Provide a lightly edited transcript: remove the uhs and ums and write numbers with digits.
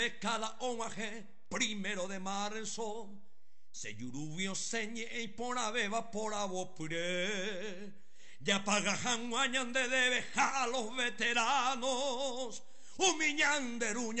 cada omaje, 1 de marzo, se lluvio señe y por abeba por abopure. Ya pagajan guañan de debe a los veteranos, humillando